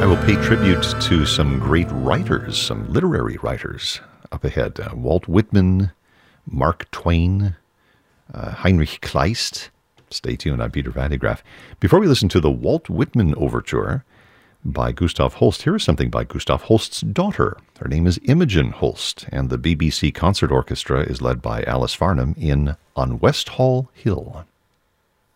I will pay tribute to some great writers, some literary writers up ahead. Walt Whitman, Mark Twain, Heinrich Kleist. Stay tuned. I'm Peter Van de Graaff. Before we listen to the Walt Whitman Overture by Gustav Holst, here is something by Gustav Holst's daughter. Her name is Imogen Holst, and the BBC Concert Orchestra is led by Alice Farnham in On West Hall Hill.